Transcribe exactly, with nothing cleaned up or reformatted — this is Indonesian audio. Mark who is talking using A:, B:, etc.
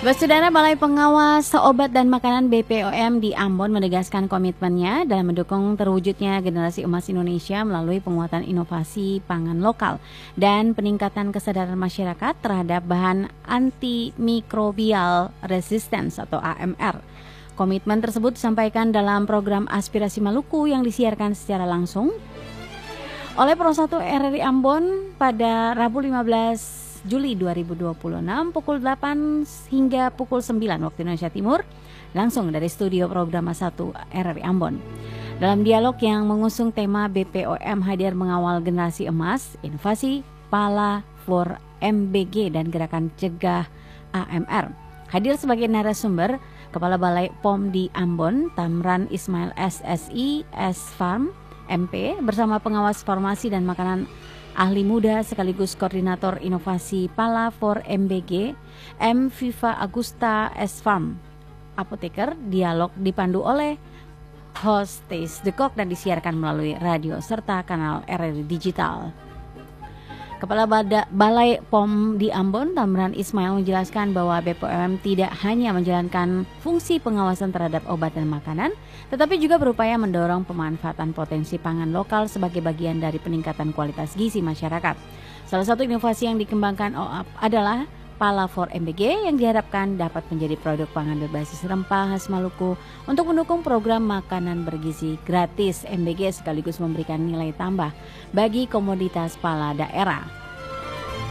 A: Bapak Saudara, Balai Pengawas Obat dan Makanan B P O M di Ambon menegaskan komitmennya dalam mendukung terwujudnya generasi emas Indonesia melalui penguatan inovasi pangan lokal dan peningkatan kesadaran masyarakat terhadap bahan antimikrobial resistance atau A M R. Komitmen tersebut disampaikan dalam program Aspirasi Maluku yang disiarkan secara langsung oleh Pro satu R R I Ambon pada Rabu lima belas Juli dua ribu dua puluh enam pukul delapan hingga pukul sembilan waktu Indonesia Timur, langsung dari studio program satu R R I Ambon. Dalam dialog yang mengusung tema B P O M hadir mengawal generasi emas, inovasi Pala for M B G dan gerakan cegah A M R. Hadir sebagai narasumber Kepala Balai P O M di Ambon, Tamran Ismail S S I S Farm M P bersama pengawas farmasi dan makanan ahli muda sekaligus koordinator inovasi Pala for M B G, M Viva Agusta S Farm Apoteker. Dialog dipandu oleh host Taste the Cook dan disiarkan melalui radio serta kanal R R I Digital. Kepala Bada, Balai P O M di Ambon, Tamran Ismail menjelaskan bahwa B P O M tidak hanya menjalankan fungsi pengawasan terhadap obat dan makanan, tetapi juga berupaya mendorong pemanfaatan potensi pangan lokal sebagai bagian dari peningkatan kualitas gizi masyarakat. Salah satu inovasi yang dikembangkan O A P adalah Pala for M B G yang diharapkan dapat menjadi produk pangan berbasis rempah khas Maluku untuk mendukung program makanan bergizi gratis M B G sekaligus memberikan nilai tambah bagi komoditas pala daerah.